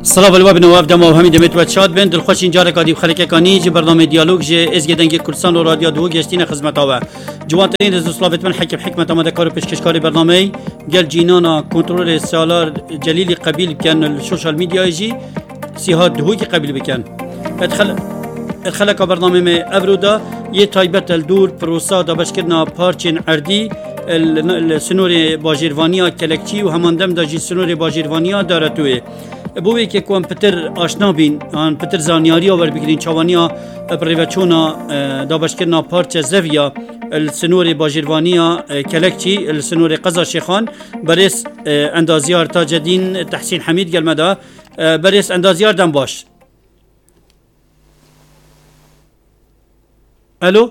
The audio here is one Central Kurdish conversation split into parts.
صلاة الوابن وافدم وهمی دمت و شاد بند دلخوش اینجا رکادی خلک کانی ج برنامه دیالوگ ج از گدنگ کردستان و رادیو دو گشتین خدمت آوا جوان ترین از صلابت من حکم حکمت آمده کار و پیشکشکاری برنامه گل جینانا کنترل سالار جلیل قبیل کن السوشال میدیا جی سیها دهوی قبیل بکن الخلق برنامه میں افرودا یہ تایبت الدور پروسا دا بشکرنا پارچن عردی السنور باجیروانیا کلکچی و هماندم دا جی سنور باجیروانیا دارتوه بوی که کوام پتر آشنا بین آن پتر زانیاری آور بگیرین چوانیا پریوچونا دابشکرنا پارچ زویا السنور باجیروانیا کلکچی السنور قزا شیخان برس اندازیار تاج الدین تحسین حمید گلمدا برس اندازیار دم باش. الو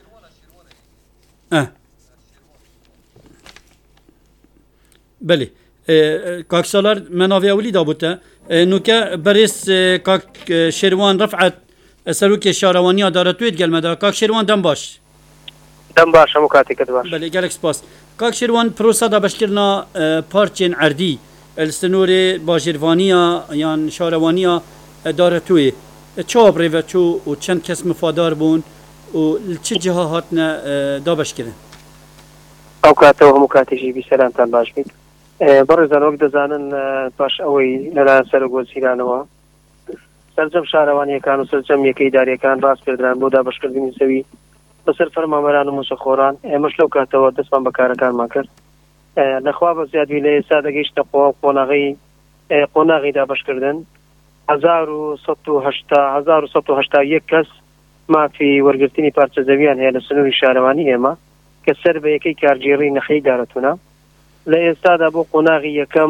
بله کاک سالار مناوی اولی دابوته نوکه برس کاک شیروان رفعت سروک شاروانی دارتوید گلمده کاک شیروان دم باش مکاتی کد باش بله گلک سپاس کاک شیروان پروسا دا بشکرنا پارچن عردی السنور باجیروانیا یان شاروانیا دارتوی چوب ریوه چو و چند کس مفادار بون و چه جهه هاتنا دا بشکرن اوکاته و مکاتی جی بی سلامتان باش بید بەڕێزان وەک دەزانن پاش ئەوەی لەلایەن سەرۆکوەزیرانەوە سەرجەم شارەوانیەکان و سەرجەم یەکەیداریەکان ڕاست پێدران بۆ دابەشکردنی زەوی بەسەر فەرمانبەران و موسەخۆران ئێمەش لەو کاتەوە دەستمان بە کارەکانمان کرد لەخوا بە زیادوی لە ئێستا دەگەیشتە قۆناغی دابەشکردن 1181 کەس مافی وەرگرتنی پارچە زەویان هەیە لە سنووری شارەوانی ئێمە کە سەر بە یەکەی کارگێڕی نەخەی دارەتونە لە ئێستادا بۆ قۆناغی یەکەم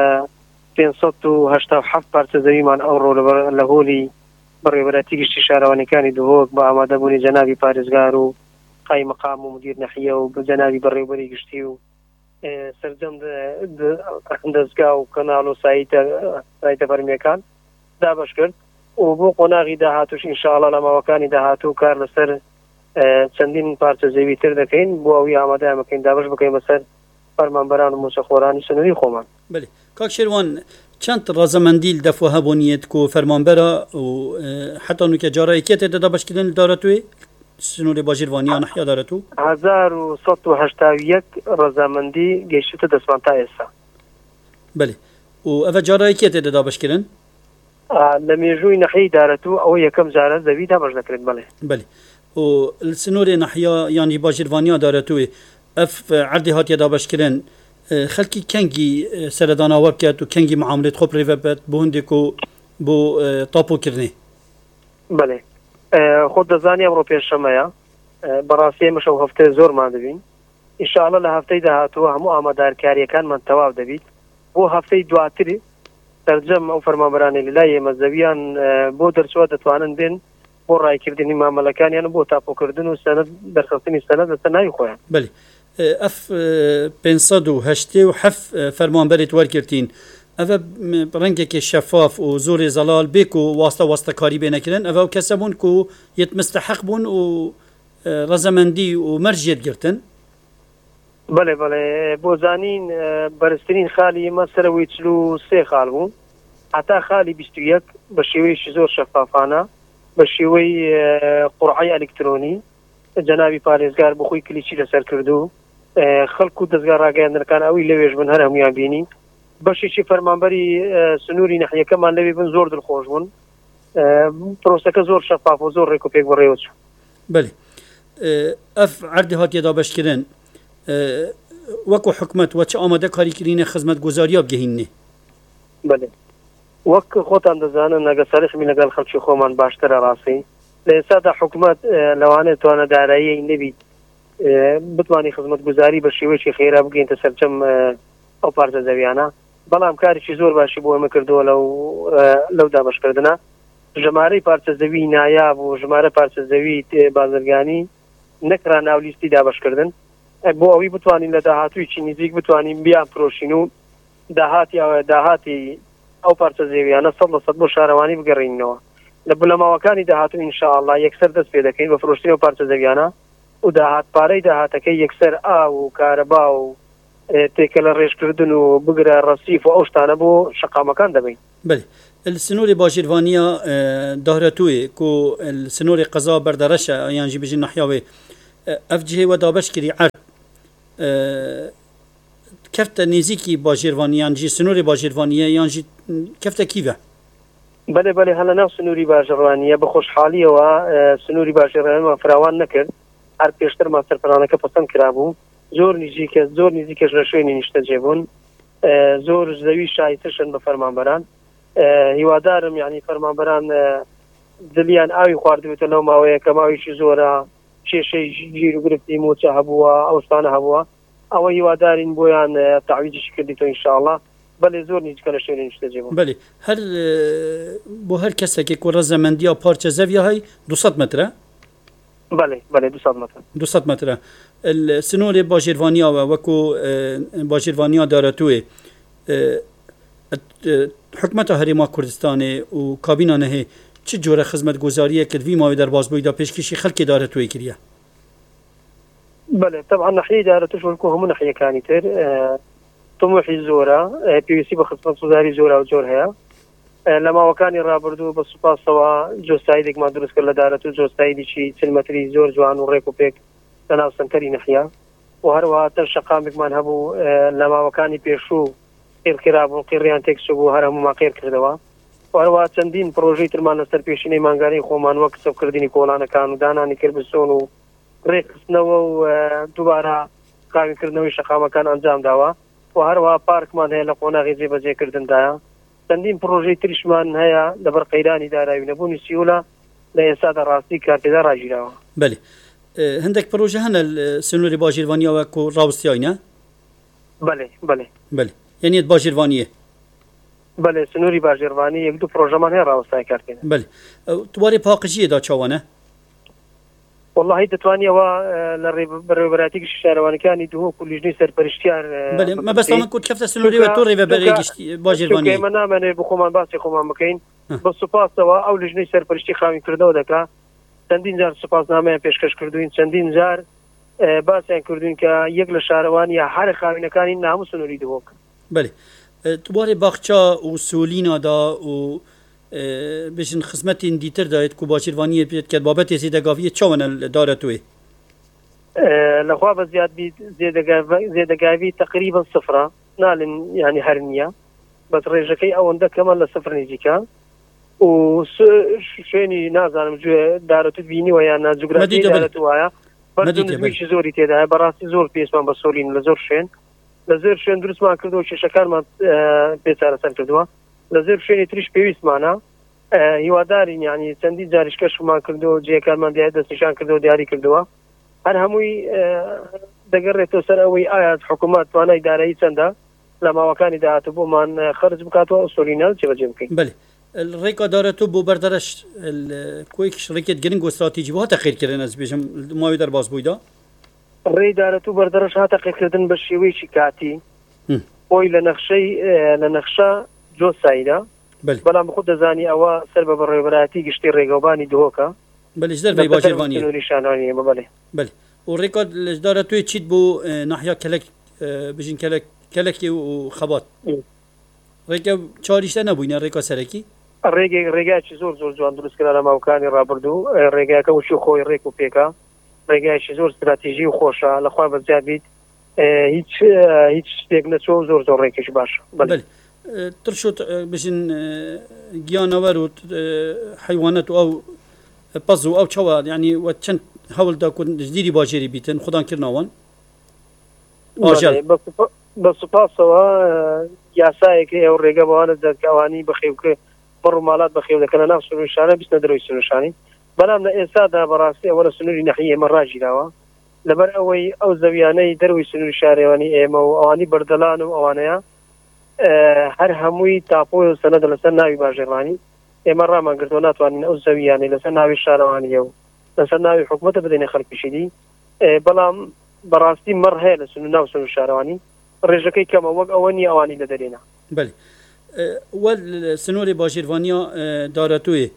587 پارچە زەویمان ئەوڕۆ لە هۆلی بەڕێوەبەتی گشتی شارەوانیەکانی دهۆک بە ئامادەبوونی جەنابی پارێزگار و قای مەقام و مدیر نەحیە و جەنابی بەڕێوەبەری گشتی و سەرجەم دەستگا و کەناڵ و سایتە فەرمیەکان دابەش کرد و بۆ قۆناغی داهاتوش ئینشاءڵڵا لە ماوەکانی داهاتوو کار لەسەر چەندین پارچە زەوی تر دەکەین بۆ ئەوی ئامادەیان بکەین دابەش بکەین بەسەر فرمانبران و موسەخۆرانی سنووری خۆمان. بله کاک شیروان چند ڕەزەمەندی دەفۆ هەبوونیت کو فەرمانبەرە و حتا نوکە جارایەکێت دەدا بەشکردن دارەتوێ سنووری باجیروانیا نەحیا دارەتوو 1181 ڕەزەمەندی گەیشتە دەستمان تا ئێستا. بله و ئەوە جارایەکێت دەدا بەشکردن لە مێژووی نەحیی دارەتوو ئەوە یەکەم جارە زەوی دابەش دەکرێت. بەڵێ بله و سنووری نەحیا یانی باجیروانیا دارەتوێ اف عردی هات یدا بشکرن خلکی کنگی سردان آواب کرد و کنگی معاملت خوب ریوبت بوندی کو بو تاپو کرنی. بله خود دزانی امرو پیشمایا براسی مشو هفته زور ما دبین ان شاء الله له هفته دهاتو همو آمادار کاری کان من تواب دبید بو هفته دواتری ترجم او فرمانبرانی لای مزویان بو درسوا دتوانن بین بو رای کردنی معاملکان یعنی بو تاپو کردن و سند درخواستنی سند سنای خواه. بله اف 587 فرمانبرت ورکرتین اوه رنگك شفاف و زور زلال بيكو واسطة كاري بينا كرن اوه كسبون كو يتمستحق بون و رزمندي و مرجيت گرتن. بله بوزانين برسترين خالي ما سروي تلو 3 خال بون حتى خالي 21 بشيوي زور شفافانا بشيوي قرعي الكتروني جنابي پارێزگار بخوی کلیچی لەسەر کردو خەڵک و دەستگا ڕاگەیاندنەکان ئەوی لەوێژ بن هەر هەمویان بینی بەشێکی فەرمانبەری سنووری نەحیەکەمان لەوێ بن زۆر دڵخۆش بوون پرۆسەکە زۆر شەفاف و زۆر ڕێک و پێک بەڕێوە چوو. بەێ ئەف عەردی هاتیەدا بەشکردن وەکو حکومەت وەچە ئامادە کاریکردنە خزمەتگوزاریە بگەهێنێ. بەێ وەک خۆتان دەزانن ئەگە سەرخمی لەگەڵ خەڵکی خۆمان باشترە ڕاستی لە ئێستادا حکومەت لەوانێت توانەدارایی نەبی بتوانی خزمەتگوزاری بە شێوەیەکی خێرا بگەینتە سەرجەم ئەو پارچە زەویانە بەڵام کارێکی زۆر باشی بۆ ئێمە کردووە لەو دابەشکردنە ژمارەی پارچە زەوی نایاب و ژمارە پارچە زەوی بازرگانی نەکرا ناو لیستی دابەشکردن بۆ ئەوی بتوانین لە داهاتوویکی نزیک بتوانین بیان فرۆشین و داهاتی ئەو پارچە زەویانە 100% بۆ شارەوانی بگەڕینەوە لە بولەماوەکانی داهاتوو ئینشاءالله یەکسەر دەست پێ دەکەین بە فرۆشتنی و پارچە زەویانە و داهات پارەی داهاتەکەی یەکسەر ئاو و کارەبا و تێکە لە ڕێژکردن و بگرە ڕەسیف و ئەو شتانە بۆ شەقامەکان دەبین. بله السنوري باجيرفانيا دهرتوي كو السنوري قضاء بردرشة يعني بيجي نحياوي افجه ودابش كري عرض كفت نزيكي باجيرفانيا يعني سنوري باجيرفانيا يعني كفت كيفه بله هلا ناو سنوري باجيرفانيا بخوش حالية و سنوري باجيرفانيا فراوان نكر هر پیشتر ماستر پلانەکە پسند کرابوو زۆر نزیکەش لە شوێنی نیشتە جێبوون زۆر زەوی شایستشن بە فەرمانبەران هیوادارم یعنی فەرمانبەران دلیان ئاوی خواردوێتە لەو ماوەیە کە ماوەیەکی زۆرە کێشەی گیر و گرفتی موچە هەبووە ئەو شتانە هەبووە ئەوە هیوادارین بۆیان تعویجیش کردیتەوە ئینشاءالله بەڵێ زۆر نزیکە لە شوێنی نیشتە جێبوون. بەڵێ هەر بۆ هەر کەسێکی کۆ ڕەزەمەندیە پارچە زەویە هەی 200 مترە. بله 200 متر 200 متر السنوري باجيرفانيا وكو باجيرفانيا دارتوي حكمت هرما كردستاني وكابينه نه چه جوره خدمت گزاریه که وی ماوی در بازبویدا پیشکشی خلق دارتوی کریه. بله طبعا ناحيه دارتوش ولكو هم ناحيه كانيتر طموحي زوره بي سي بخدمت گزاری زوره و جور هيا لما وكان رابردو بسپاس سوا جو سايدك ما درس كل دارته جو سايدي شي سلمتري زور جوان وريكو بيك تناو سنتري نحيا وهروا تشقامك من هبو لما وكان بيشو قير كرابو قيريان تكسبو هرم ما قير كردوا وهروا چندين پروژه ترمان سر پیشنی مانگاری خومان وقت کردنی کولانه کانو دانانی کربسونو ریخنو دوباره کار کردنوی شقامه کان انجام داوا وهروا پارک من هله قونه غیزی بجې کردن دا چندین پروژه تریشمان هيا لبر قيراني داراوي نبوني سيولا لا يساد راسي كارتدا راجيراوا. بله عندك بروجه هنا السنوري باجيرفانيا وكو راوستياينا؟ بله يعني باجيرفانيا. بله سنوري باجيرفانيا يقدو بروجه من هي راوستاي كارتدا. بله تواري باقجيه دا چاوانه؟ والله دتواني و للريبراتيك الشهرواني كان يدوه كل جني سربرشتيار. بله ما بس لما كنت كفت السنوري وتوري باجيرفانيا. كيما نامن بخومان باسي خومان مكين بس سپاس سوا او لجني سربرشتي خاوي كردو دكا چندین جار سپاس نامه پیشکش کردوین چندین جار باسیان کردوین که یک لشهروانی هر خاوینەکانی ناموس سنوری دوک. بله تواري باخچا و سولينا دا و بشن خدمتين ديتر دايت كو باجيرفانيه بيت كد بابت زيدگاويه چاون دارتوي لخوا زياد بي زيدگاوي تقريبا صفر نالن يعني هرنيه بس رجكي او عندك كمان لصفر نيجيكا و شيني نازانم جو دارتو بيني ويا نا جغرافي دارتو ويا بردون مش زوري تيدا براسي زور بيسمان بسولين لزور شين درس ما كردو شكار ما بيصير سر كردو لزور شين تريش بيويس معنا هیوادارین یعنی چندی جاریشکش ما کردو جه کارمان دیار دست نشان کردو دیاری کردو هر هموی دگر تو سر اوی آیات حکومت وانا اداره چنده لما وکانی دهاتو بو من خرج بکاتو اصولینال چه وجه مکین. بله الريكا دارتو بو بردرش الكويكش ريكت جرينجو استراتيجي بو تقرير كردن از بيجم ما يدر باز بويدا الري دارتو بردرش ها تقرير كردن بشيوي شكاتي اوي لنخشا جو سايدا بلا خود زاني او سبب الريبراتي گشتي ريغوباني دوكا بل اجدر بي باجيرفاني بله بله والريكا دارتو تشيد بو ناحيه كلك بيجين كلك وخبات ريكا چاريشته نبوينه ريكا سركي ريكا چي زور جوان درست كلا ما وكاني رابردو ريكا كوشو خوي ريكو بيكا ريكا چي زور استراتيجي وخوشا لخوا بزيابيت هيچ تيغنچو زور ريكش باش بله ترشوت بشن جيانور و حيوانات او بازو او چوا يعني وچن حاول دا كون جديدي باجيري بيتن خدان كرناوان اجل بس پاسوا یاسایک او رګه وانه د قوانین بخیو کې فرمالات بخیو د کنه نفس نشانه بس ندروي نشانه بلام اساده براسي اول سنوري ناحيه مراجي داوا لبر او زویانه دروي سنوري شهرواني ام اواني بردلان او اوانيا هر هموی تاپو سند لسناوي باجراني امر ما قرتونات وان او زویانه لسناوي شهرواني او لسناوي حكومه بدين خلق شدي بلام براسي مرهه لسناوي شهرواني رجكي كما وق اواني اواني لدرينا. بله والسنوري باجيرفانيا دارتوي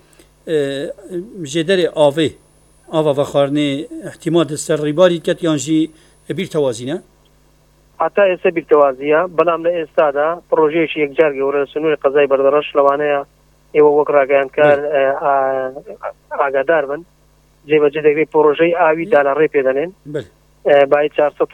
جدري آوا و خارنه احتمال السر ريباري كت يانجي بير توازينه. هەتا ئێستا بیرتەوازیە بەڵام لە ئێستادا پرۆژەیەشی یەکجار گەورە سنووری قەزای بەردەڕەش لەوانەیە ئێوە وەک ڕاگەیانکار ئاگادار بن جێبەجێ دەکرێت پرۆژەی ئاوی دالەڕێ پێدەنێن بای 400